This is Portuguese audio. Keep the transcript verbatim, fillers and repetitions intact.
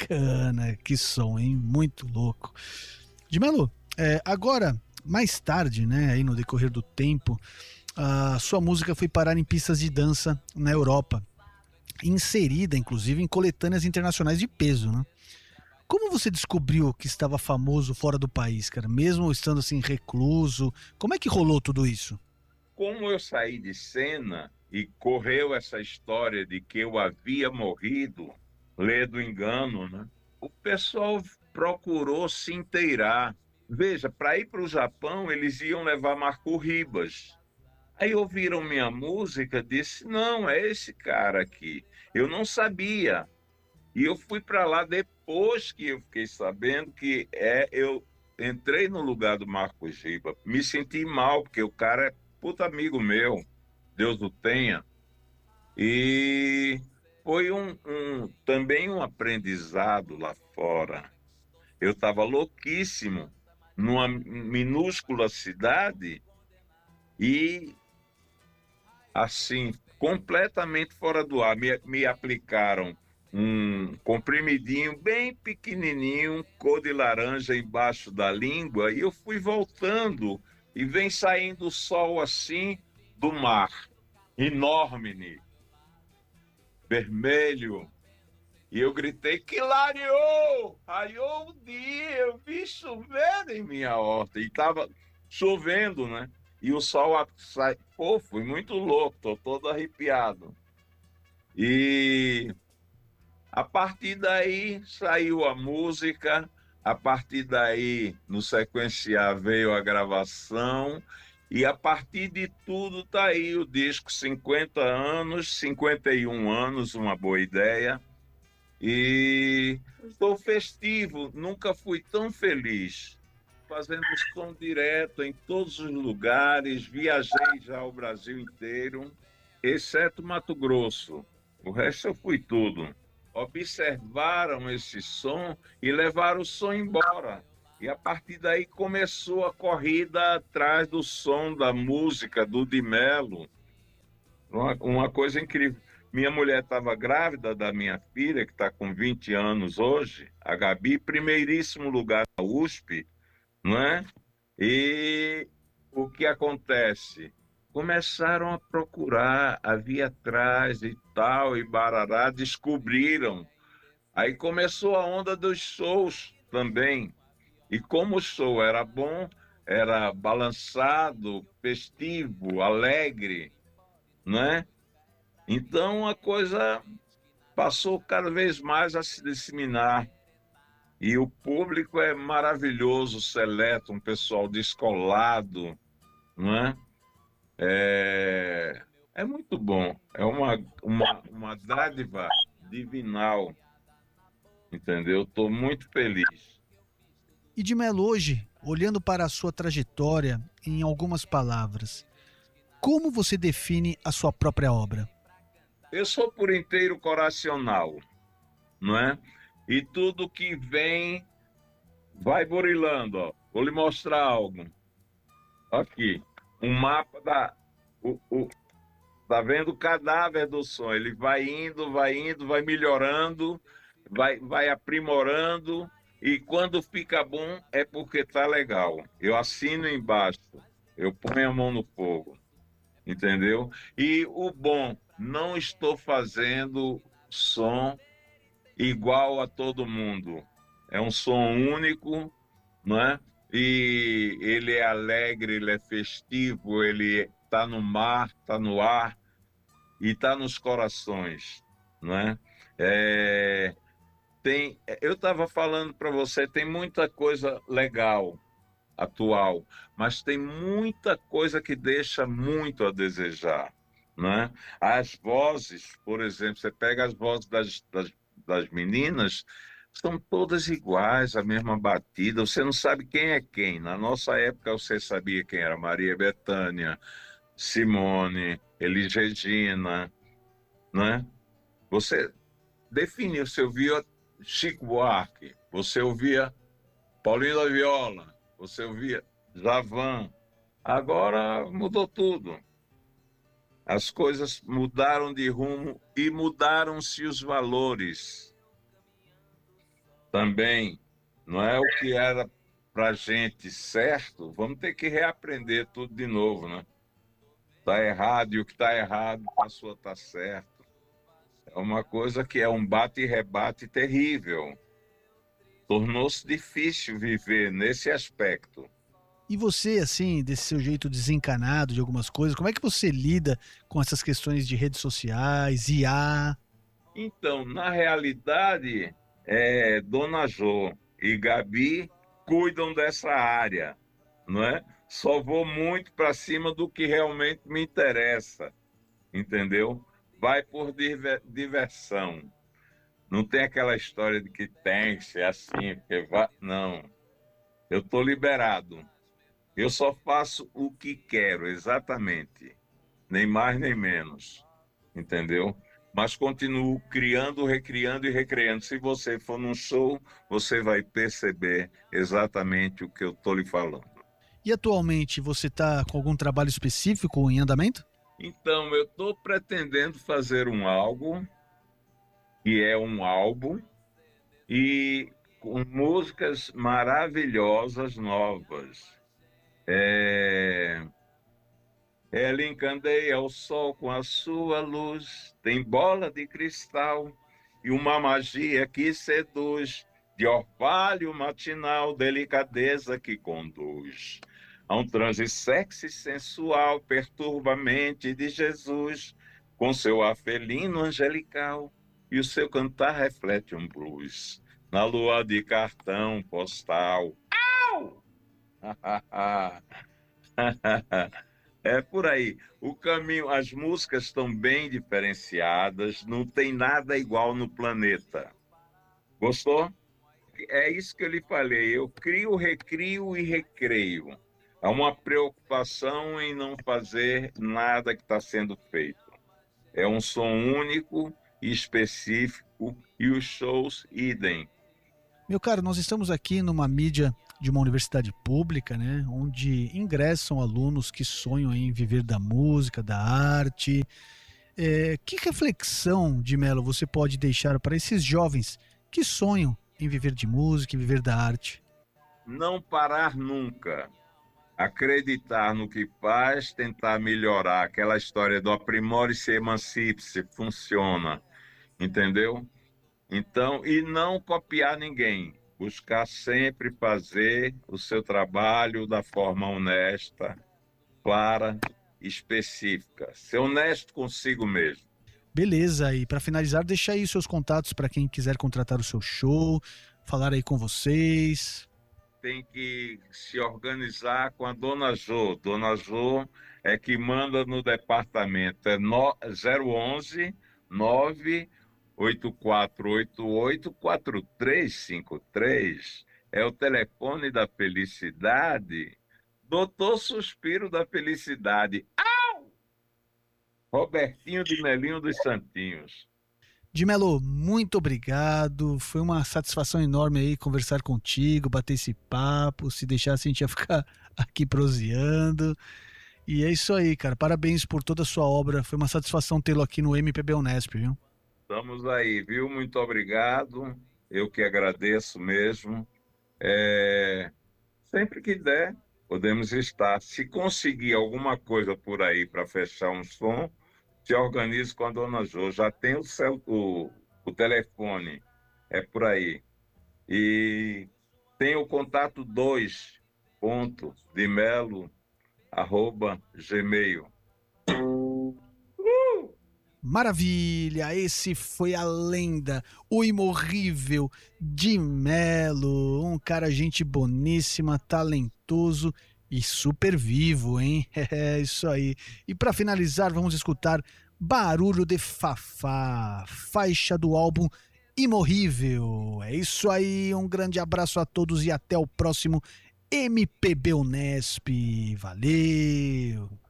bacana, que som, hein? Muito louco. De Melo, é, agora, mais tarde, né, aí no decorrer do tempo, a sua música foi parar em pistas de dança na Europa, inserida, inclusive, em coletâneas internacionais de peso, né? Como você descobriu que estava famoso fora do país, cara? Mesmo estando assim recluso, como é que rolou tudo isso? Como eu saí de cena e correu essa história de que eu havia morrido, lê do engano, né? O pessoal procurou se inteirar. Veja, para ir para o Japão, eles iam levar Marco Ribas. Aí ouviram minha música, disse, não, é esse cara aqui. Eu não sabia. E eu fui para lá depois que eu fiquei sabendo que é, eu entrei no lugar do Marcos Giba. Me senti mal, porque o cara é puta amigo meu, Deus o tenha. E foi um, um também um aprendizado lá fora. Eu estava louquíssimo numa minúscula cidade e, assim, completamente fora do ar. Me, me aplicaram um comprimidinho bem pequenininho, cor de laranja embaixo da língua, e eu fui voltando e vem saindo o sol assim do mar, enorme, vermelho. E eu gritei, que clareou! Raiou o dia, eu vi chover em minha horta. E tava chovendo, né? E o sol sai. Pô, fui muito louco, tô todo arrepiado. E a partir daí saiu a música, a partir daí, no sequenciar, veio a gravação, e a partir de tudo tá aí o disco cinquenta anos, cinquenta e um anos, uma boa ideia. E estou festivo, nunca fui tão feliz. Fazendo som direto em todos os lugares, viajei já o Brasil inteiro, exceto Mato Grosso. O resto eu fui tudo. Observaram esse som e levaram o som embora. E a partir daí começou a corrida atrás do som, da música, do Di Mello. Uma, uma coisa incrível. Minha mulher estava grávida da minha filha, que está com vinte anos hoje, a Gabi, primeiríssimo lugar na U S P, não é? E o que acontece? Começaram a procurar, a vir atrás e tal, e barará, descobriram. Aí começou a onda dos shows também. E como o show era bom, era balançado, festivo, alegre, né? Então a coisa passou cada vez mais a se disseminar. E o público é maravilhoso, seleto, um pessoal descolado, não é? É, é muito bom. É uma, uma, uma dádiva divinal, entendeu? Estou muito feliz. E de Melo, hoje, olhando para a sua trajetória, em algumas palavras, como você define a sua própria obra? Eu sou por inteiro coracional, não é? E tudo que vem vai burilando, ó. Vou lhe mostrar algo. Aqui, um mapa da... O, o, tá vendo o cadáver do som? Ele vai indo, vai indo, vai melhorando, vai, vai aprimorando, e quando fica bom é porque tá legal. Eu assino embaixo, eu ponho a mão no fogo, entendeu? E o bom, não estou fazendo som igual a todo mundo. É um som único, não é? E ele é alegre, ele é festivo, ele está no mar, está no ar e está nos corações, não é? É tem, eu estava falando para você, tem muita coisa legal, atual, mas tem muita coisa que deixa muito a desejar, né? As vozes, por exemplo, você pega as vozes das, das, das meninas, são todas iguais, a mesma batida, você não sabe quem é quem. Na nossa época você sabia quem era Maria Bethânia, Simone, Elis Regina, né? Você definiu, você ouvia Chico Buarque, você ouvia Paulinho da Viola, você ouvia Djavan. Agora mudou tudo. As coisas mudaram de rumo e mudaram-se os valores. também não é o que era para gente certo, vamos ter que reaprender tudo de novo, né? Tá errado e o que tá errado passou a estar certo. É uma coisa que é um bate e rebate terrível. Tornou-se difícil viver nesse aspecto. E você, assim, desse seu jeito desencanado de algumas coisas, como é que você lida com essas questões de redes sociais, I A? Então, na realidade, é, Dona Jo e Gabi cuidam dessa área, não é? Só vou muito para cima do que realmente me interessa, entendeu? Vai por diver- diversão. Não tem aquela história de que tem que ser assim, porque vai... Não, eu estou liberado. Eu só faço o que quero, exatamente. Nem mais nem menos, entendeu? Mas continuo criando, recriando e recreando. Se você for num show, você vai perceber exatamente o que eu estou lhe falando. E atualmente você tá com algum trabalho específico em andamento? Então, eu estou pretendendo fazer um álbum, que é um álbum, e com músicas maravilhosas novas. É... Ela encandeia o sol com a sua luz, tem bola de cristal e uma magia que seduz, de orvalho matinal, delicadeza que conduz. A um transe sexy sensual, perturba a mente de Jesus, com seu ar felino angelical, e o seu cantar reflete um blues, na lua de cartão postal. Au! É por aí. O caminho, as músicas estão bem diferenciadas, não tem nada igual no planeta. Gostou? É isso que eu lhe falei. Eu crio, recrio e recreio. Há uma preocupação em não fazer nada que está sendo feito. É um som único e específico e os shows idem. Meu caro, nós estamos aqui numa mídia de uma universidade pública, né, onde ingressam alunos que sonham em viver da música, da arte. É, que reflexão, de Mello, você pode deixar para esses jovens que sonham em viver de música, em viver da arte? Não parar nunca. Acreditar no que faz, tentar melhorar. Aquela história do aprimore-se, emancipe-se, funciona, entendeu? Então, e não copiar ninguém. Buscar sempre fazer o seu trabalho da forma honesta, clara, específica. Ser honesto consigo mesmo. Beleza, e para finalizar, deixa aí os seus contatos para quem quiser contratar o seu show, falar aí com vocês. Tem que se organizar com a Dona Jo. Dona Jo é que manda no departamento. É no, zero onze nove oito quatro oito oito quatro três cinco três. É o telefone da felicidade. Doutor Suspiro da Felicidade. Au! Robertinho de Melinho dos Santinhos. De Mello, muito obrigado. Foi uma satisfação enorme aí conversar contigo, bater esse papo. Se deixasse, a gente ia ficar aqui proseando. E é isso aí, cara. Parabéns por toda a sua obra. Foi uma satisfação tê-lo aqui no M P B Unesp, viu? Estamos aí, viu? Muito obrigado. Eu que agradeço mesmo. É... Sempre que der, podemos estar. Se conseguir alguma coisa por aí para fechar um som, se organize com a Dona Jo. Já tem o, cel... o... o telefone, é por aí. E tem o contato dois ponto de melo arroba gmail. Maravilha! Esse foi a lenda, o imorrível de Mello. Um cara, gente boníssima, talentoso e super vivo, hein? É isso aí. E para finalizar, vamos escutar Barulho de Fafá, faixa do álbum Imorrível. É isso aí, um grande abraço a todos e até o próximo M P B Unesp. Valeu!